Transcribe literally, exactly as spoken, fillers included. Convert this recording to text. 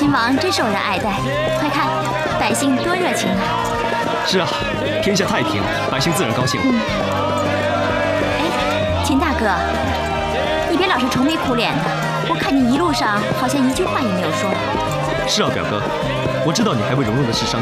君王真受人爱戴，快看，百姓多热情啊！ 是啊，天下太平，百姓自然高兴。 嗯。哎，秦大哥，你别老是愁眉苦脸的，我看你一路上好像一句话也没有说。 是啊，表哥，我知道你还为蓉蓉的事伤